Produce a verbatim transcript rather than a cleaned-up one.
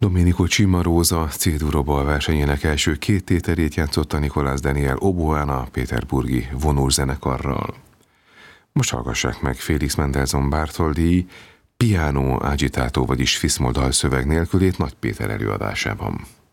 Domenico Cimarosa C-dur bal versenyének első két tételét játszotta Nicolas Daniel oboen a Péterburgi vonószenekarral. Most hallgassák meg Félix Mendelssohn Bartholdy piano agitato, vagyis fiszmol dalszöveg nélkülét Nagy Péter előadásában.